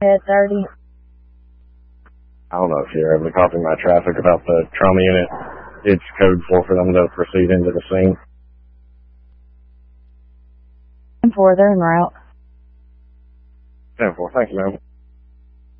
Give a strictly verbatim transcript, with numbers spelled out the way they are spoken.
At thirty. I don't know if you're able to copy my traffic about the trauma unit. It's code four for them to proceed into the scene. ten four, they're en route. ten four, thank you, ma'am.